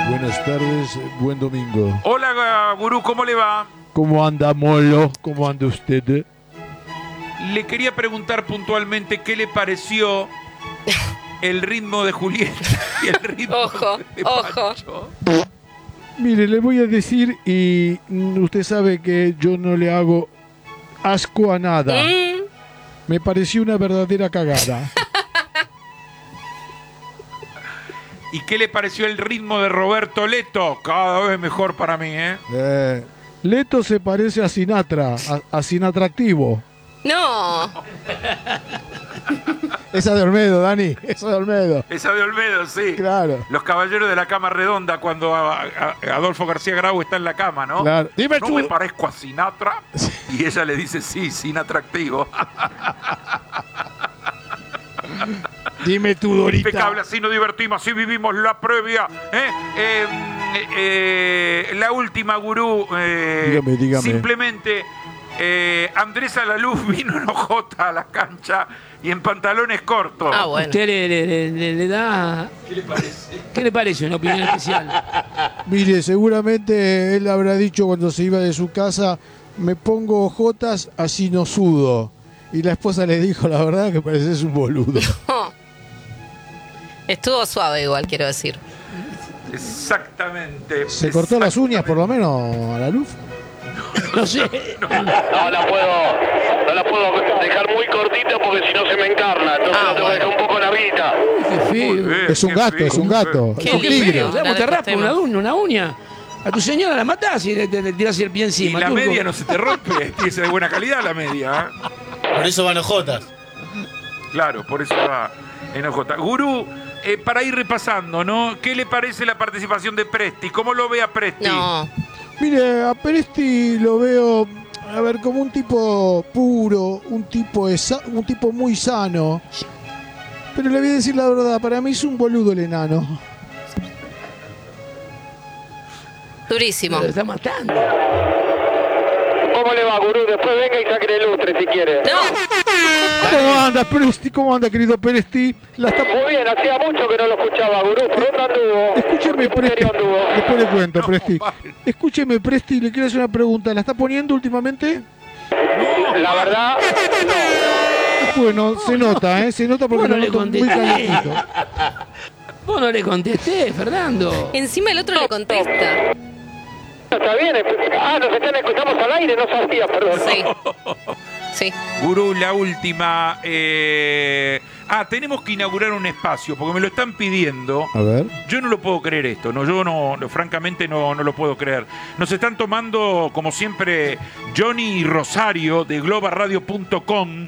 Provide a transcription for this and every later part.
Buenas tardes, buen domingo. Hola, gurú, ¿cómo le va? ¿Cómo anda, Molo? ¿Cómo anda usted? Le quería preguntar puntualmente qué le pareció el ritmo de Julieta y el ritmo de Pancho. Mire, le voy a decir, y usted sabe que yo no le hago asco a nada. Me pareció una verdadera cagada. ¿Y qué le pareció el ritmo de Roberto Leto? Cada vez mejor para mí, ¿eh? Leto se parece a Sinatra, a Sinatractivo. No. Esa de Olmedo, Dani, esa de Olmedo. Esa de Olmedo, sí. Claro. Los caballeros de la cama redonda cuando Adolfo García Grau está en la cama, ¿no? Claro. Dime ¿No tú. me parezco a Sinatra? Y ella le dice, sí, Sinatractivo. Dime tú, Dorita. Impecable, así nos divertimos, así vivimos la previa. La última, gurú. Dígame. Simplemente, Andrés Alaluz vino en ojota a la cancha y en pantalones cortos. Ah, bueno. ¿Usted le da... ¿Qué le parece? ¿Qué le parece una opinión especial? Mire, seguramente él habrá dicho cuando se iba de su casa, me pongo ojotas, así no sudo. Y la esposa le dijo, la verdad, que pareces un boludo. Estuvo suave igual, quiero decir. Exactamente. ¿Se cortó las uñas, por lo menos, a la luz? No sé. No la puedo dejar muy cortita porque si no se me encarna. Entonces la tengo que dejar un poco larguita. Qué feo. Es un gato, es un gato. Qué Es un lindo. tigre. ¿Cómo te raspa una uña? A tu señora la matás y le tirás el pie Y encima. la turco. media no se te rompe, tiene que ser de buena calidad la media. Por eso van ojotas. Claro, por eso va en ojota. Gurú, para ir repasando, ¿no? ¿Qué le parece la participación de Presti? ¿Cómo lo ve a Presti? No. Mire, a Presti lo veo, a ver, como un tipo puro, un tipo muy sano. Pero le voy a decir la verdad, para mí es un boludo el enano. Durísimo. Lo está matando. ¿Cómo le va, gurú? Después venga y saque el lustre si quiere. No. ¿Cómo anda, Presti? ¿Cómo anda, querido Presti? Muy bien, hacía mucho que no lo escuchaba, gurú. ¿Por dónde anduvo? Escúcheme, ¿Por qué Presti. anduvo? Después le cuento, Presti. Escúcheme, Presti, le quiero hacer una pregunta. ¿La está poniendo últimamente? La verdad, Bueno, se nota, ¿eh? Se nota porque Bueno, lo le noto muy contesté. calentito. Vos no le contesté, Fernando. Encima el otro le contesta. está bien. Estamos al aire, no sabía, perdón. Sí. Sí. Gurú, la última. Tenemos que inaugurar un espacio, porque me lo están pidiendo. A ver. Yo no lo puedo creer esto, no, yo no, francamente no lo puedo creer. Nos están tomando, como siempre, Johnny y Rosario de globalradio.com.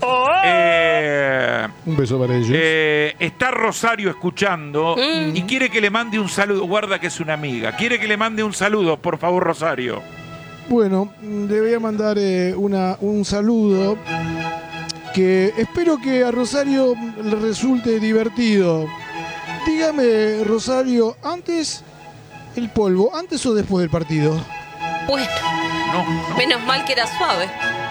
Un beso para ellos. Está Rosario escuchando y quiere que le mande un saludo. Guarda que es una amiga. Quiere que le mande un saludo, por favor, Rosario. Bueno, le voy a mandar un saludo que espero que a Rosario le resulte divertido. Dígame, Rosario, ¿antes el polvo, antes o después del partido? Bueno, No. menos mal que era suave.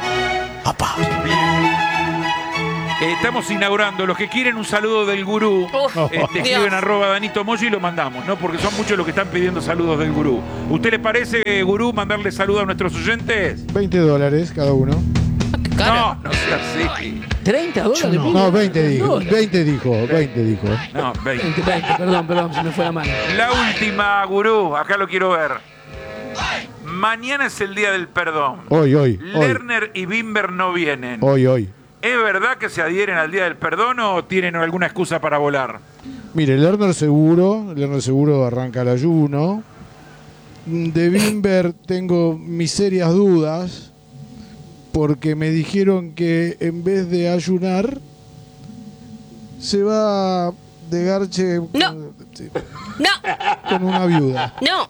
Estamos inaugurando. Los que quieren un saludo del gurú, Uf, escriben Dios. @Danito Moyo y lo mandamos, ¿no? Porque son muchos los que están pidiendo saludos del gurú. ¿Usted le parece, gurú, mandarle saludos a nuestros oyentes? $20 cada uno. Caro. No sea así. $30. No, 20 dijo. 20 dijo. No, 20. 20, perdón, se me fue la mano. La última, gurú, acá lo quiero ver. Mañana es el día del perdón. Hoy. Lerner y Bimber no vienen. Hoy. ¿Es verdad que se adhieren al día del perdón o tienen alguna excusa para volar? Mire, Lerner seguro arranca el ayuno. De Bimber tengo mis serias dudas porque me dijeron que en vez de ayunar se va de garche No. sí, No, con una viuda. no.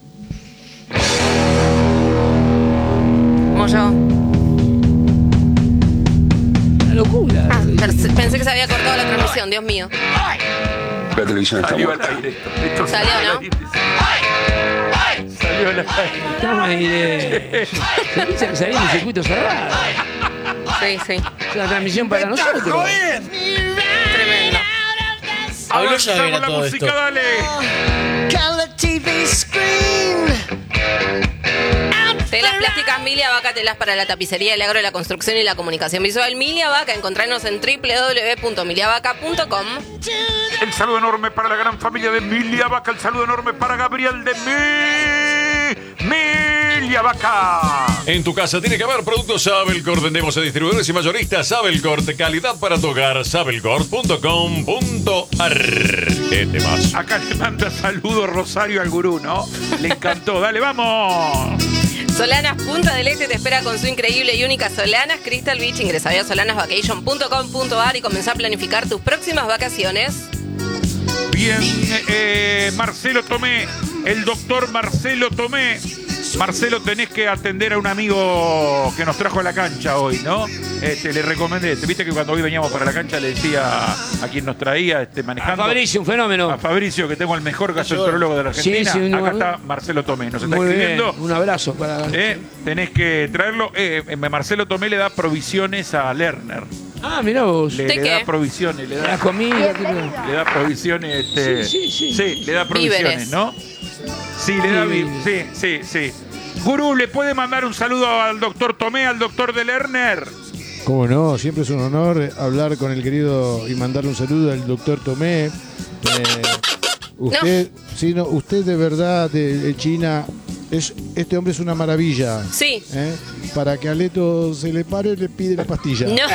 Como yo. Una locura. Pensé que se había cortado la transmisión, Dios mío. La televisión está Salió al muerta. aire. Esto Salió, salió al ¿no? aire. Salió al aire. Estamos ahí de... Se piensa que salimos en circuito cerrado. Sí. Es una transmisión para nosotros. Tremendo. Habló ya Avanzamos bien a la todo música, esto. dale. Color TV Milia Vaca Telas para la tapicería, el agro, la construcción y la comunicación visual. Milia Vaca, encontrarnos en www.miliavaca.com. El saludo enorme para la gran familia de Milia Vaca. El saludo enorme para Gabriel de Milia Vaca. En tu casa tiene que haber productos Sabelcord. Vendemos a distribuidores y mayoristas Sabelcord. Calidad para tu hogar. Sabelcord.com.ar. ¿Qué temas? Acá le manda saludos Rosario al gurú, ¿no? Le encantó. Dale, vamos. Solanas Punta del Este te espera con su increíble y única Solanas Crystal Beach. Ingresa a solanasvacation.com.ar y comenzá a planificar tus próximas vacaciones. Bien, Marcelo Tomé, el doctor Marcelo Tomé. Marcelo, tenés que atender a un amigo que nos trajo a la cancha hoy, ¿no? Le recomendé, viste que cuando hoy veníamos para la cancha le decía a quien nos traía manejando. A Fabricio, un fenómeno. A Fabricio, que tengo el mejor gastroenterólogo de la Argentina. Sí, acá está Marcelo Tomé, nos está muy escribiendo. Bien. Un abrazo para... Tenés que traerlo. Marcelo Tomé le da provisiones a Lerner. Ah, mirá vos. Le da provisiones, le da la comida. Le da provisiones, Sí, le da provisiones, víveres. ¿no? Sí, le da sí. Gurú, ¿le puede mandar un saludo al doctor Tomé, al doctor de Lerner? Cómo no, siempre es un honor hablar con el querido y mandarle un saludo al doctor Tomé. Usted de verdad, de China, este hombre es una maravilla. Sí. Para que a Leto se le pare, le pide la pastilla. No.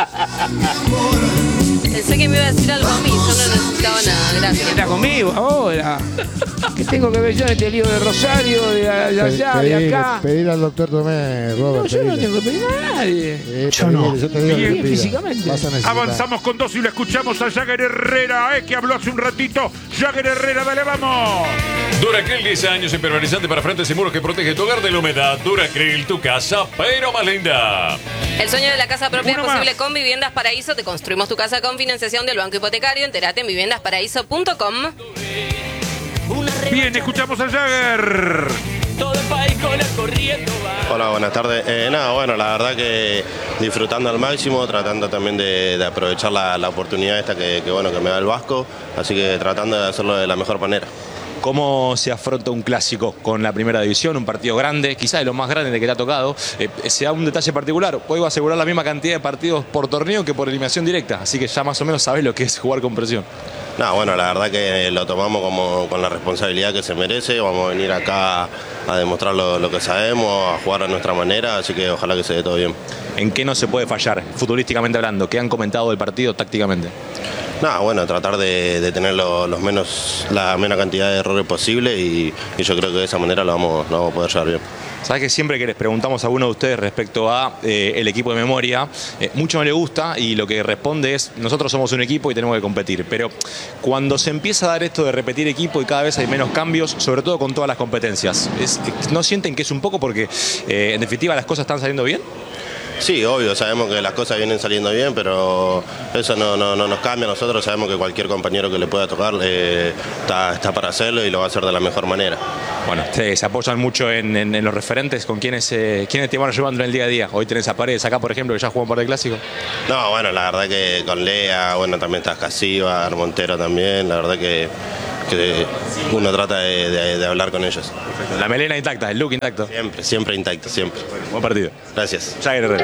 Pensé que me iba a decir algo a mí, yo no necesitaba nada, gracias. Está conmigo ahora. ¿Qué tengo que ver yo en este lío de Rosario, de allá, de acá? Pedir al doctor Tomé, Robert. No, yo no tengo que pedir a nadie. Yo no. Yo te digo Bien, que pida. físicamente. Vas a necesitar. Avanzamos con dos y lo escuchamos a Jagger Herrera, que habló hace un ratito. Jagger Herrera, dale, vamos. Duracril, 10 años impermeabilizante para frentes y muros que protege tu hogar de la humedad. Duracril, tu casa, pero más linda. El sueño de la casa propia es Uno posible más. con Viviendas Paraíso. Te construimos tu casa con financiación del Banco Hipotecario. Entérate en viviendasparaíso.com. Bien, escuchamos a Jagger. Hola, buenas tardes. Bueno, la verdad que disfrutando al máximo, tratando también de aprovechar la oportunidad esta que me da el Vasco, así que tratando de hacerlo de la mejor manera. ¿Cómo se afronta un clásico con la primera división? Un partido grande, quizás de los más grandes de que te ha tocado. Se da un detalle particular. Hoy va a asegurar la misma cantidad de partidos por torneo que por eliminación directa. Así que ya más o menos sabés lo que es jugar con presión. Bueno, la verdad que lo tomamos como con la responsabilidad que se merece. Vamos a venir acá a demostrar lo que sabemos, a jugar a nuestra manera, así que ojalá que se dé todo bien. ¿En qué no se puede fallar, futbolísticamente hablando? ¿Qué han comentado del partido tácticamente? Tratar de tener la menos cantidad de errores posible y yo creo que de esa manera lo vamos a poder llevar bien. Sabes que siempre que les preguntamos a alguno de ustedes respecto a el equipo de memoria, mucho no le gusta y lo que responde es: nosotros somos un equipo y tenemos que competir. Pero cuando se empieza a dar esto de repetir equipo y cada vez hay menos cambios, sobre todo con todas las competencias, ¿no sienten que es un poco porque en definitiva las cosas están saliendo bien? Sí, obvio, sabemos que las cosas vienen saliendo bien, pero eso no nos cambia. Nosotros sabemos que cualquier compañero que le pueda tocar está para hacerlo y lo va a hacer de la mejor manera. Bueno, ustedes se apoyan mucho en los referentes. ¿Con quiénes te van ayudando en el día a día? Hoy tenés a Paredes acá, por ejemplo, que ya jugó un par de clásicos. La verdad que con Lea, también está Casíbar, Montero también, la verdad que uno trata de hablar con ellos. La melena intacta, el look intacto. Siempre intacto, siempre. Buen partido. Gracias. Jagger Herrera.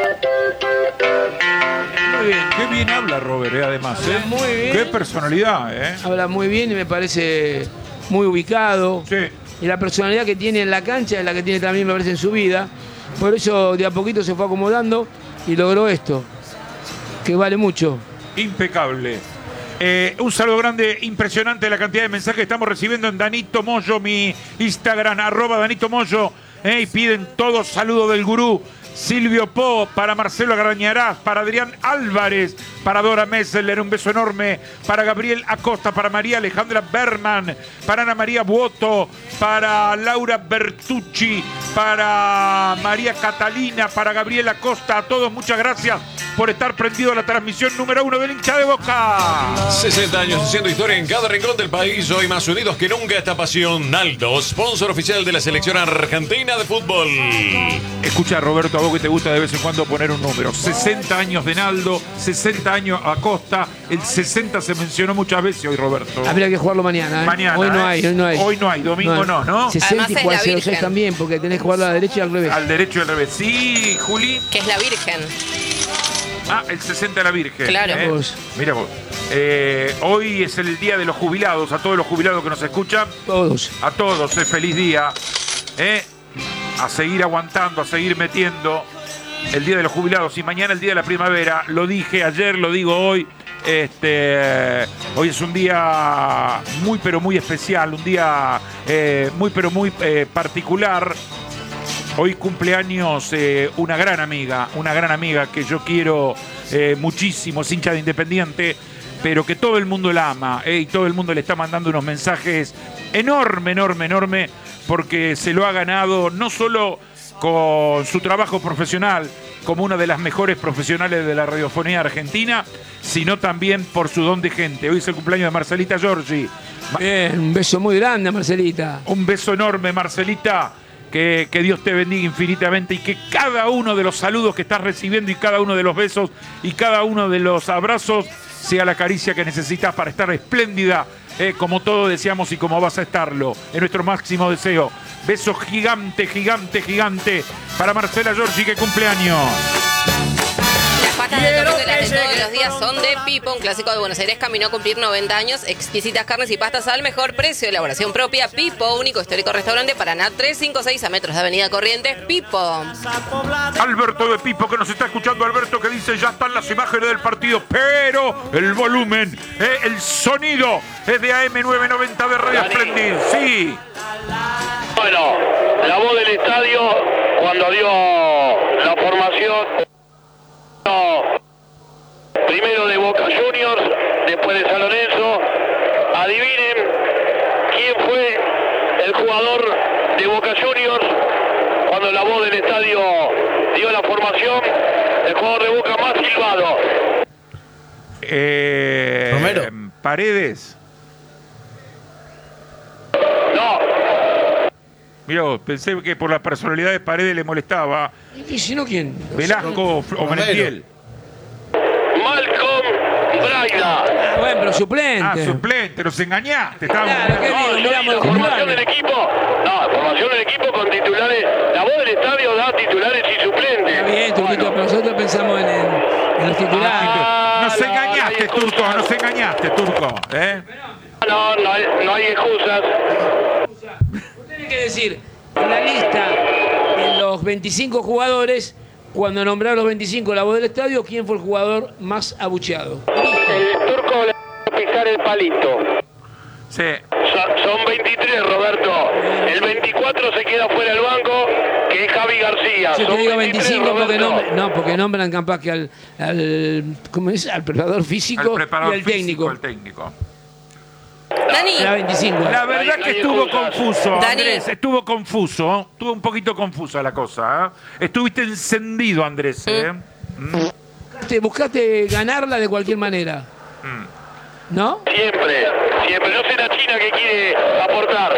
Muy bien, qué bien habla Robert, además. Habla muy bien. Qué personalidad, Habla muy bien y me parece muy ubicado. Sí. Y la personalidad que tiene en la cancha es la que tiene también, me parece, en su vida. Por eso de a poquito se fue acomodando y logró esto, que vale mucho. Impecable. Un saludo grande, impresionante la cantidad de mensajes que estamos recibiendo en Danito Moyo, mi Instagram, @Danito Moyo, y piden todos saludos del gurú. Silvio Po, para Marcelo Agrañarás, para Adrián Álvarez, para Dora Messeler, un beso enorme, para Gabriel Acosta, para María Alejandra Berman, para Ana María Buoto, para Laura Bertucci, para María Catalina, para Gabriel Acosta, a todos muchas gracias por estar prendido a la transmisión número 1 del hincha de Boca. 60 años haciendo historia en cada rincón del país, hoy más unidos que nunca esta pasión. Naldo, sponsor oficial de la selección argentina de fútbol. Escucha, Roberto, a vos que te gusta de vez en cuando poner un número. 60 años de Naldo, 60 años Acosta. El 60 se mencionó muchas veces hoy, Roberto. Habría que jugarlo mañana. Mañana. Hoy no hay, Hoy no hay, domingo no. 60 y Además es la 406 Virgen. también, porque tenés que jugar a la derecha y al revés. Al derecho y al revés. Sí, Juli. Que es la Virgen. Ah, el 60 de la Virgen. Claro. Mira vos. Hoy es el día de los jubilados. A todos los jubilados que nos escuchan. Todos. A todos, feliz día. A seguir aguantando, a seguir metiendo. El día de los jubilados y mañana el día de la primavera. Lo dije ayer, lo digo hoy. Hoy es un día muy pero muy especial, un día muy pero muy particular. Hoy cumpleaños una gran amiga que yo quiero muchísimo, es hincha de Independiente, pero que todo el mundo la ama y todo el mundo le está mandando unos mensajes enorme, porque se lo ha ganado no solo con su trabajo profesional como una de las mejores profesionales de la radiofonía argentina, sino también por su don de gente. Hoy es el cumpleaños de Marcelita Giorgi. Bien, un beso muy grande a Marcelita. Un beso enorme, Marcelita. Que Dios te bendiga infinitamente y que cada uno de los saludos que estás recibiendo y cada uno de los besos y cada uno de los abrazos sea la caricia que necesitas para estar espléndida, como todos deseamos y como vas a estarlo. Es nuestro máximo deseo. Beso gigante para Marcela Giorgi, que cumpleaños. Las pastas de domingo y las de todos los días son de Pipo, un clásico de Buenos Aires. Caminó a cumplir 90 años. Exquisitas carnes y pastas al mejor precio. Elaboración propia. Pipo, único histórico restaurante Paraná 356 a metros de Avenida Corrientes. Pipo. Alberto de Pipo, que nos está escuchando. Alberto, que dice: ya están las imágenes del partido, pero el volumen, el sonido es de AM990 de Radio Splendid. Sí. Bueno, la voz del estadio cuando dio la formación. Primero de Boca Juniors, después de San Lorenzo. Adivinen quién fue el jugador de Boca Juniors cuando la voz del estadio dio la formación. El jugador de Boca más silbado. Romero. Paredes. No. Mirá, pensé que por la personalidad de Paredes le molestaba. ¿Y si no quién? Velasco o Menetiel. Malcolm Braida. Bueno, pero suplente. Suplente, los engañaste. Claro, ¿qué digo? Miramos los Formación del equipo. No, formación del equipo con titulares. La voz del estadio da titulares y suplentes. Está bien, Turquito, pero nosotros pensamos en los titulares. Nos engañaste, Turco, nos engañaste, Turco. No hay excusas. Usted tiene que decir, en la lista de los 25 jugadores, cuando nombraron los 25 la voz del estadio, ¿quién fue el jugador más abucheado? El Turco le va a pisar el palito. Sí. Son 23, Roberto. El 24 se queda fuera del banco, que es Javi García. Yo te Son digo 23, 25 Roberto. porque nombran capaz que al preparador físico y al técnico. El técnico. Dani. Era 25. La verdad que estuvo confuso, Dani. Andrés, estuvo confuso. Estuvo un poquito confusa la cosa. Estuviste encendido, Andrés. Buscaste ganarla de cualquier manera. ¿No? Siempre. No sé la China que quiere aportar.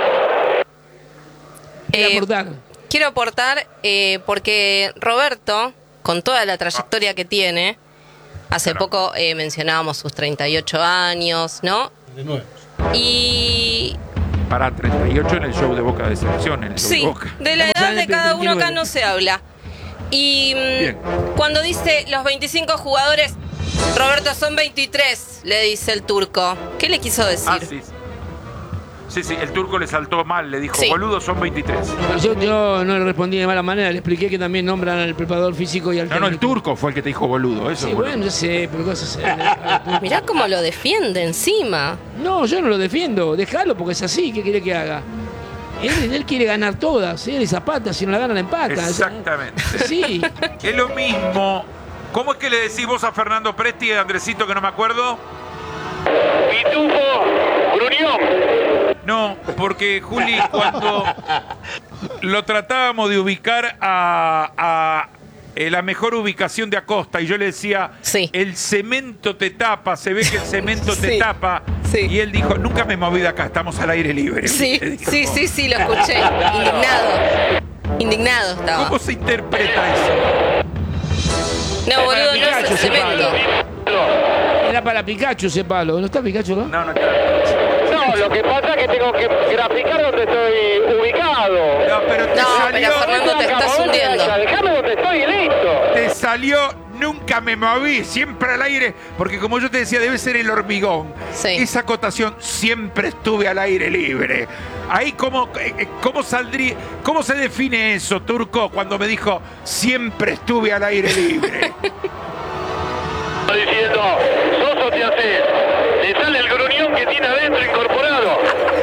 Quiero aportar porque Roberto, con toda la trayectoria que tiene, hace poco mencionábamos sus 38 años, ¿no? De nuevo. Y... Para 38 en el show de Boca de Selección. En el show Sí, de Boca. de la edad de cada uno acá no se habla. Y cuando dice los 25 jugadores, Roberto, son 23, le dice el Turco. ¿Qué le quiso decir? Sí, el Turco le saltó mal, le dijo, Sí. boludo, son 23. Yo no le respondí de mala manera, le expliqué que también nombran al preparador físico y al técnico. No, el Turco fue el que te dijo boludo, eso. Sí, bueno, yo sé, pero cosas. Mirá cómo lo defiende encima. No, yo no lo defiendo, déjalo porque es así, ¿qué quiere que haga? Él quiere ganar todas, él es Zapata, si no la gana la empata. Exactamente. Sí. Es lo mismo. ¿Cómo es que le decís vos a Fernando Presti y a Andresito, que no me acuerdo? Pitufo Gruñón. No, porque Juli, cuando lo tratábamos de ubicar a la mejor ubicación de Acosta, y yo le decía, el cemento te tapa, se ve que el cemento te tapa, y él dijo, nunca me moví de acá, estamos al aire libre. Sí, lo escuché. Indignado estaba. ¿Cómo se interpreta eso? No, boludo, no es el cemento. Era para Pikachu ese palo, ¿no está Pikachu acá? No, No, lo que pasa es que tengo que graficar donde estoy ubicado. No, pero te Hola, Fernando, te estás hundiendo. Déjame donde estoy y listo. Te salió, nunca me moví, siempre al aire, porque como yo te decía, debe ser el hormigón. Sí. Esa acotación, siempre estuve al aire libre. Ahí, ¿cómo saldría, cómo se define eso, Turco, cuando me dijo, siempre estuve al aire libre? Está diciendo, Soso te haces. Le sale el gruñón que tiene adentro incorporado.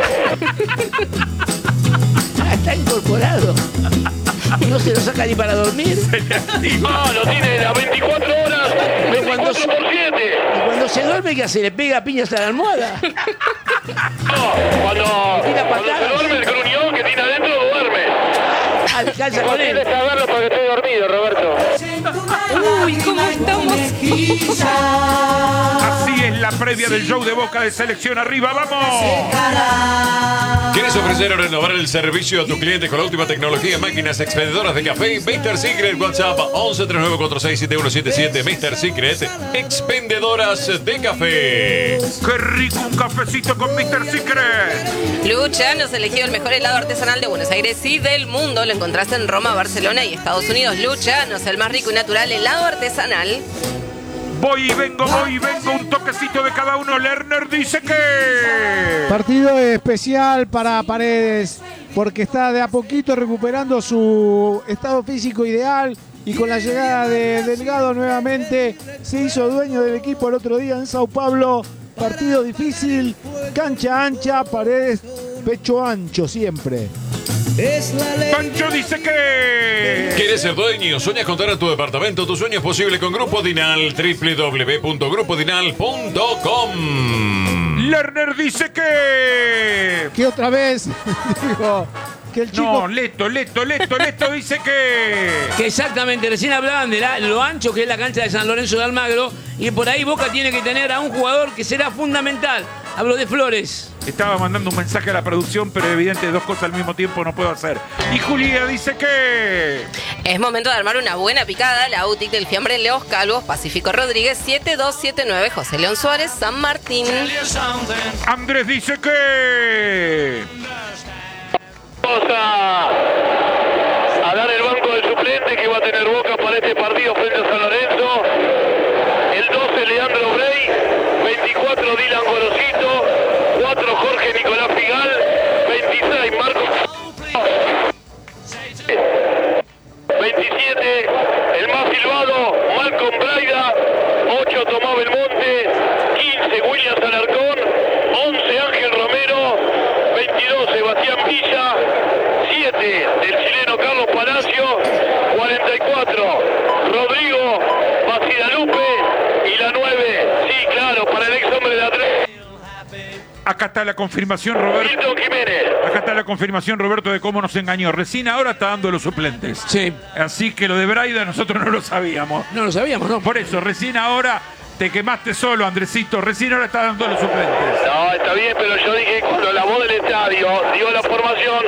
Está incorporado. No se lo saca ni para dormir. No, lo tiene a 24 horas, 24 por 7. Y cuando se duerme, ¿qué hace? ¿Le pega piñas a la almohada? No, cuando se duerme el gruñón que tiene adentro, duerme. Alcanza con él. Tienes que saberlo porque estoy dormido, Roberto. Uy, ¿cómo estamos? Así es la previa del show de Boca de Selección Arriba. ¡Vamos! ¿Quieres ofrecer o renovar el servicio a tus clientes con la última tecnología en máquinas expendedoras de café? Mr. Secret, WhatsApp 1139467177. Mr. Secret, expendedoras de café. ¡Qué rico un cafecito con Mr. Secret! Lucha nos eligió el mejor helado artesanal de Buenos Aires y del mundo. Lo encontraste en Roma, Barcelona y Estados Unidos. Lucha nos el más rico y natural helado artesanal. Voy y vengo, un toquecito de cada uno. Lerner dice que... Partido especial para Paredes, porque está de a poquito recuperando su estado físico ideal y con la llegada de Delgado nuevamente se hizo dueño del equipo el otro día en Sao Paulo. Partido difícil, cancha ancha, Paredes, pecho ancho siempre. Pancho dice que... ¿Quieres ser dueño? ¿Sueñas contar a tu departamento? Tu sueño es posible con Grupo Dinal. www.grupodinal.com. Lerner dice que... ¿Qué otra vez? Digo, que el chico... No, Leto dice que... Que exactamente, recién hablaban de lo ancho que es la cancha de San Lorenzo de Almagro y por ahí Boca tiene que tener a un jugador que será fundamental. Hablo de Flores. Estaba mandando un mensaje a la producción, pero evidente dos cosas al mismo tiempo no puedo hacer. Y Julia dice que... Es momento de armar una buena picada. La UTIC del Fiambre en Leos Calvos, Pacífico Rodríguez, 7279, José León Suárez, San Martín. Andrés dice que... Vamos a dar el banco del suplente que va a tener Boca para este partido frente a San Lorenzo. El 12, Leandro Brey. 24, Dylan Gorosito. 4, Jorge Nicolás Figal. 26, Marcos. 27, el más silbado, Malcolm Braida. 8, Tomás Belmonte. 15, William Alarcón. 11, Ángel Romero. 22, Sebastián Villa. 7, del chileno Carlos Palacio. 44, Rodrigo Basidalupe. Y la 9, sí, claro, para el ex hombre de la 3. Acá está la confirmación, Roberto. Milton Jiménez. Acá está la confirmación, Roberto, de cómo nos engañó. Recién ahora está dando los suplentes. Sí. Así que lo de Braida nosotros no lo sabíamos. No lo sabíamos, ¿no? Por eso, recién ahora te quemaste solo, Andresito. Recién ahora está dando los suplentes. No, está bien, pero yo dije cuando la voz del estadio dio la formación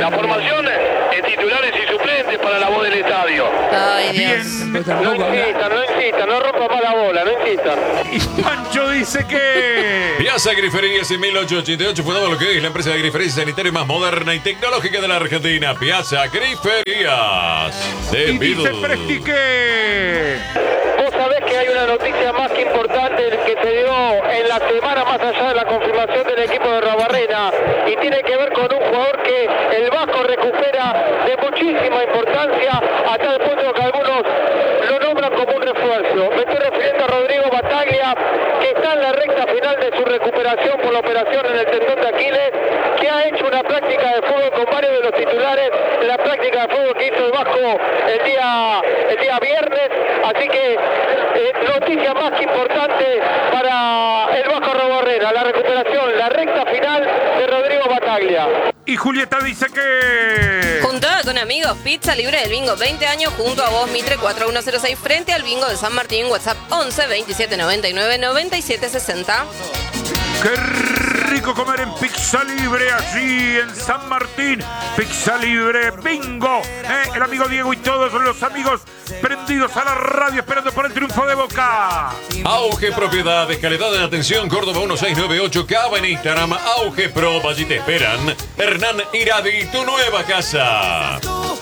es titulares y suplentes para la voz del estadio. Ay, Dios. Bien. No insistan, no rompan más la bola, no insistan. Y Pancho dice que... Piazza Griferías en 1888 fundado lo que es la empresa de griferías sanitaria más moderna y tecnológica de la Argentina. Piazza Griferías. De Y dice Beatles. Presti que... Vos sabés que hay una noticia más que importante que se dio en la semana más allá de la confirmación del equipo de Rabarrena y tiene que ver con un jugador que el Vasco recupera de muchísima importancia a tal punto que algunos lo nombran como un refuerzo. Me estoy refiriendo a Rodrigo Bataglia, que está en la recta final de su recuperación por la operación en el tendón de Aquiles, que ha hecho una práctica de fútbol con varios de los titulares de la práctica de fútbol que hizo el Vasco el día viernes, así que noticia más que importante para el Vasco Rabarrena, la recuperación, la recta final de Rodrigo Bataglia. Y Julieta dice que... Juntada con amigos, pizza libre del bingo, 20 años junto a vos, Mitre 4106, frente al bingo de San Martín, WhatsApp 11 27 99 97 60. ¡Qué rico comer en Pizza Libre allí en San Martín! Pizza Libre, bingo. El amigo Diego y todos los amigos prendidos a la radio esperando por el triunfo de Boca. Auge Propiedades, calidad de atención, Córdoba 1698, Cava en Instagram, Auge Pro, allí te esperan. Hernán Iradi, tu nueva casa.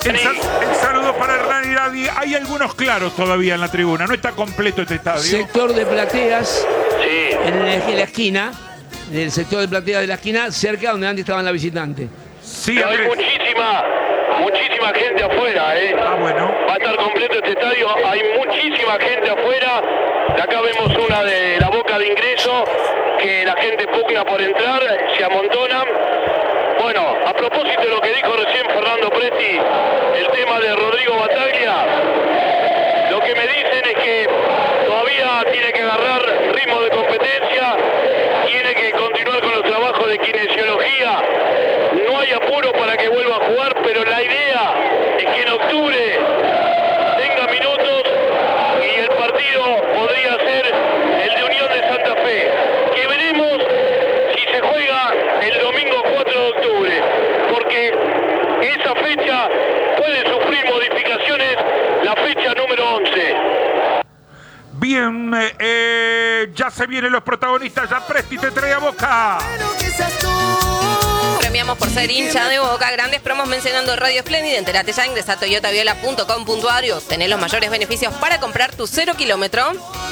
El saludo para Hernán Iradi. Hay algunos claros todavía en la tribuna. No está completo este estadio. Sector de plateas. Sí. En la esquina. En el sector de plateas de la esquina, cerca donde antes estaban la visitante. Sí, Pero hay muchísima gente afuera, ¿eh? Ah, bueno. Va a estar completo este estadio. Hay muchísima gente afuera. De acá vemos una de la boca de ingreso, que la gente pugna por entrar, se amontonan. Bueno, a propósito de lo que dijo recién Fernando Presti, el tema de Rodrigo Bataglia, lo que me dicen es que todavía tiene que agarrar ritmo de competencia, tiene que continuar con los trabajos de kinesiología. No hay apuro para que vuelva a jugar, pero la idea es que en octubre tenga minutos y el partido podría ser el de Unión de Santa Fe, que veremos si se juega el domingo 4 de octubre, porque esa fecha puede sufrir modificaciones, la fecha número 11. Bien, ya se vienen los protagonistas. Ya Presti te trae a Boca. Premiamos por ser hincha de Boca. Grandes promos mencionando Radio Espléndida. Entérate ya, ingresa a toyotaviola.com.ar y obtener los mayores beneficios para comprar tu 0 kilómetro.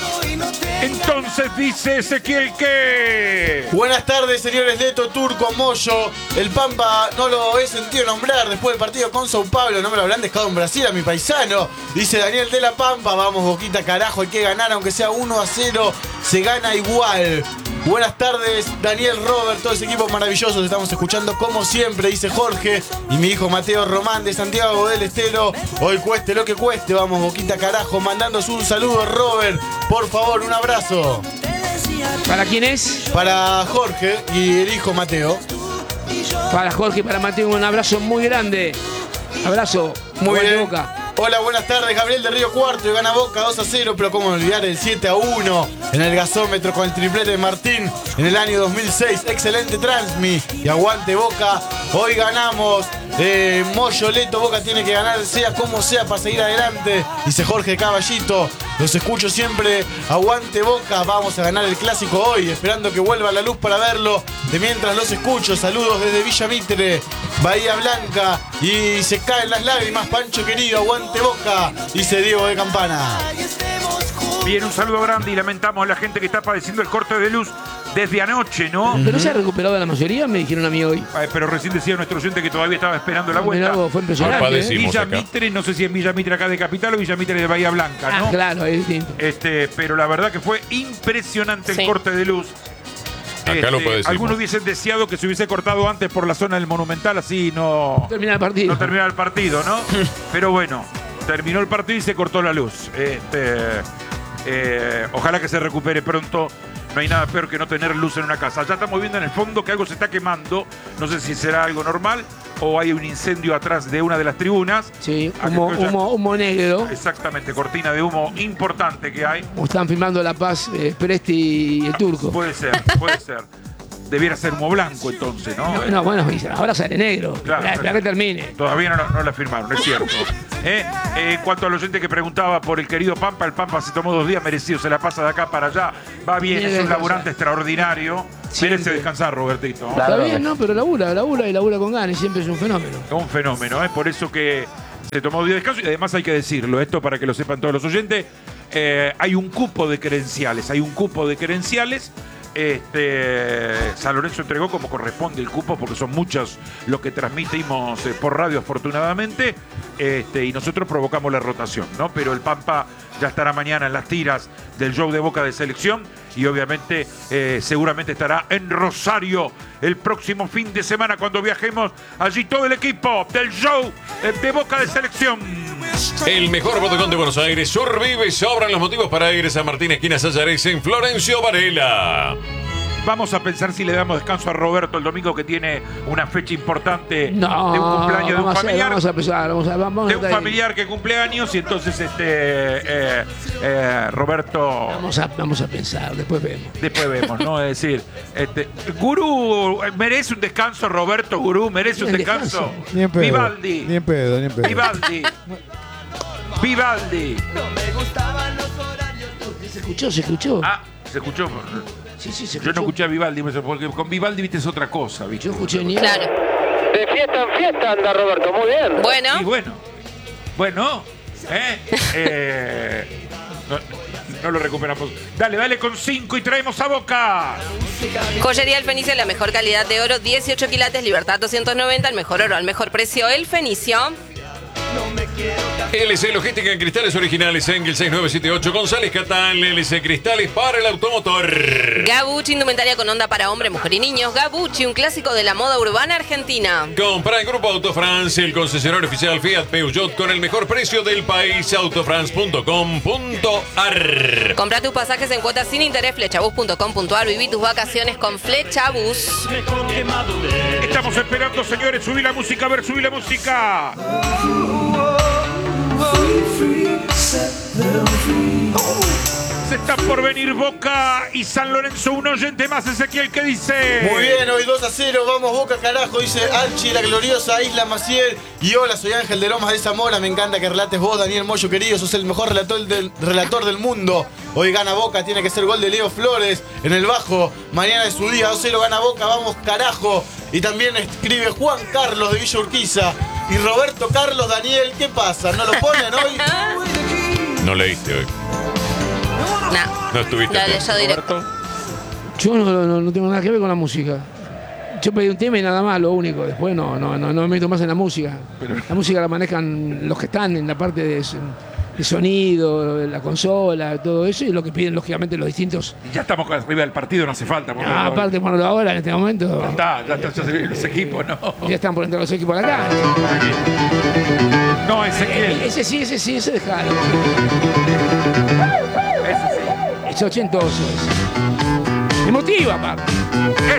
Entonces dice Ezequiel que... Buenas tardes, señores Leto, Turco, Moyo. El Pampa no lo he sentido nombrar después del partido con Sao Paulo. No me lo habrán dejado en Brasil a mi paisano. Dice Daniel de la Pampa. Vamos, Boquita, carajo, hay que ganar. Aunque sea 1-0, se gana igual. Buenas tardes, Daniel, Robert, todo ese equipo maravilloso. Te estamos escuchando como siempre, dice Jorge. Y mi hijo Mateo Román de Santiago del Estero. Hoy cueste lo que cueste, vamos, Boquita, carajo. Mandándonos un saludo, Robert. Por favor, un abrazo. ¿Para quién es? Para Jorge y el hijo Mateo. Para Jorge y para Mateo, un abrazo muy grande. Abrazo. Muy bien. Boca. Hola, buenas tardes, Gabriel de Río Cuarto, y gana Boca 2-0, pero cómo olvidar el 7-1 en el gasómetro con el triplete de Martín en el año 2006. Excelente Transmi y aguante Boca. Hoy ganamos. Moyo, Leto, Boca tiene que ganar sea como sea para seguir adelante. Dice Jorge Caballito. Los escucho siempre. Aguante Boca. Vamos a ganar el clásico hoy. Esperando que vuelva la luz para verlo. De mientras los escucho. Saludos desde Villa Mitre, Bahía Blanca. Y se caen las lágrimas, Pancho querido. Aguante Boca. Dice Diego de Campana. Bien, un saludo grande y lamentamos a la gente que está padeciendo el corte de luz desde anoche, ¿no? Pero se ha recuperado la mayoría, me dijeron a mí hoy. Pero recién decía nuestro oyente que todavía estaba esperando la vuelta. Mirá, fue impresionante. Villa Mitre, no sé si es Villa Mitre acá de Capital o Villa Mitre de Bahía Blanca, ¿no? Claro, es distinto. Pero la verdad que fue impresionante el corte de luz. Acá lo puede decir. Algunos hubiesen deseado que se hubiese cortado antes por la zona del Monumental, así no termina el partido. No termina el partido, ¿no? Pero bueno, terminó el partido y se cortó la luz. Ojalá que se recupere pronto. No hay nada peor que no tener luz en una casa. Ya estamos viendo en el fondo que algo se está quemando. No sé si será algo normal o hay un incendio atrás de una de las tribunas. Sí, humo negro. Exactamente, cortina de humo importante que hay. O están filmando La Paz, Presti y el Turco. Puede ser, puede ser. Debiera ser humo blanco entonces, ¿no? No, bueno, ahora sale negro. Claro, Espera que termine. Todavía no la firmaron, es cierto. En cuanto al oyente que preguntaba por el querido Pampa, el Pampa se tomó 2 días merecidos, se la pasa de acá para allá. Va bien, es un laburante extraordinario. Merece descansar, Robertito. Está bien, ¿no? Pero labura con ganas, siempre es un fenómeno. Un fenómeno, por eso que se tomó 2 días de descanso y además hay que decirlo, esto para que lo sepan todos los oyentes, hay un cupo de credenciales, San Lorenzo entregó como corresponde el cupo porque son muchos los que transmitimos por radio afortunadamente y nosotros provocamos la rotación, ¿no? Pero el Pampa ya estará mañana en las tiras del show de Boca de selección y obviamente seguramente estará en Rosario el próximo fin de semana cuando viajemos allí todo el equipo del show de Boca de selección. El mejor bodegón de Buenos Aires, Survive, sobran los motivos para ir a San Martín, esquina Sayares, en Florencio Varela. Vamos a pensar si le damos descanso a Roberto el domingo que tiene una fecha importante de un cumpleaños de un familiar. Vamos de un familiar que cumple años y entonces Roberto. Vamos a pensar, después vemos. ¿no? Es decir, Gurú, ¿merece un descanso Roberto? Gurú, ¿merece un descanso? Ni en pedo. Vivaldi. Ni en pedo. Vivaldi. ¿Se escuchó? Ah, se escuchó. Sí, se escuchó. Yo no escuché a Vivaldi, porque con Vivaldi viste es otra cosa, ¿viste? Yo escuché ni Claro. De fiesta en fiesta anda Roberto, muy bien. Bueno. Y bueno, no lo recuperamos. Dale con 5 y traemos a Boca. Joyería El Fenicio, la mejor calidad de oro, 18 quilates, Libertad 290, el mejor oro al mejor precio, El Fenicio. LC Logística en cristales originales, Engel 6978, González Catán, LC Cristales para el automotor. Gabucci, indumentaria con onda para hombre, mujer y niños. Gabucci, un clásico de la moda urbana argentina. Compra en Grupo Autofrance, el concesionario oficial Fiat Peugeot con el mejor precio del país, autofrance.com.ar. Compra tus pasajes en cuotas sin interés, flechabus.com.ar. Viví tus vacaciones con Flechabus. Estamos esperando, señores, subí la música, a ver, subí la música. Se está por venir Boca y San Lorenzo, un oyente más, Ezequiel, ¿qué dice? Muy bien, hoy 2-0, vamos Boca carajo, dice Alchi, la gloriosa Isla Maciel. Y hola, soy Ángel de Lomas de Zamora, me encanta que relates vos, Daniel Moyo querido, sos el mejor relator del mundo. Hoy gana Boca, tiene que ser gol de Leo Flores en el bajo. Mañana es su día, 2-0 gana Boca, vamos carajo. Y también escribe Juan Carlos de Villa Urquiza. Y Roberto Carlos Daniel, ¿qué pasa? ¿No lo ponen hoy? No leíste hoy. No estuviste. Lo leyó directo. Yo no tengo nada que ver con la música. Yo pedí un tema y nada más, lo único. Después no me meto más en la música. La música la manejan los que están en la parte de sonido, la consola, todo eso, y lo que piden lógicamente los distintos. Y ya estamos arriba del partido, no hace falta. Aparte ponerlo ahora en este momento. Ya está los equipos, ¿no? Ya están poniendo los equipos acá. No, Ezequiel. Ese dejalo. Es ochentoso ese. Me motiva, papá.